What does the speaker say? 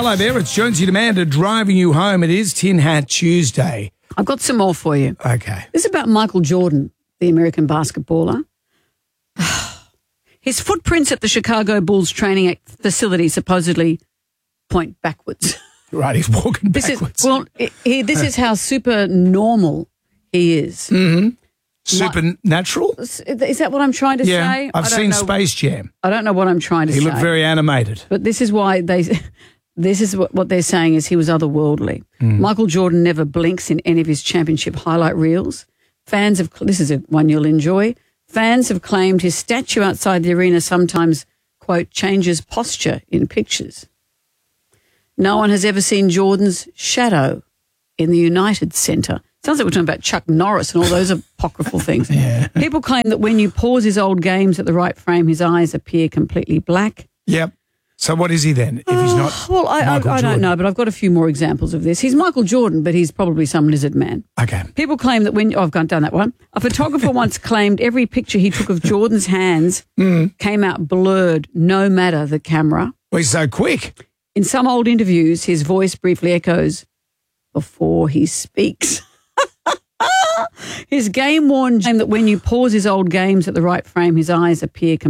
Hello there, it's Jonesy Demander driving you home. It is Tin Hat Tuesday. I've got some more for you. Okay. This is about Michael Jordan, the American basketballer. His footprints at the Chicago Bulls training facility supposedly point backwards. Right, he's walking backwards. This is how super normal he is. Mm-hmm. Supernatural? Is that what I'm trying to say? I've seen Space Jam. I don't know what I'm trying to say. He looked very animated. But this is why this is what they're saying is he was otherworldly. Michael Jordan never blinks in any of his championship highlight reels. This is one you'll enjoy. Fans have claimed his statue outside the arena sometimes, quote, changes posture in pictures. No one has ever seen Jordan's shadow in the United Center. Sounds like we're talking about Chuck Norris and all those apocryphal things. Yeah. People claim that when you pause his old games at the right frame, his eyes appear completely black. Yep. So what is he then if he's not Well, I don't know, but I've got a few more examples of this. He's Michael Jordan, but he's probably some lizard man. Okay. People claim that I've gone down that one. A photographer once claimed every picture he took of Jordan's hands came out blurred, no matter the camera. Well, he's so quick. In some old interviews, his voice briefly echoes before he speaks. His game-worn claim that when you pause his old games at the right frame, his eyes appear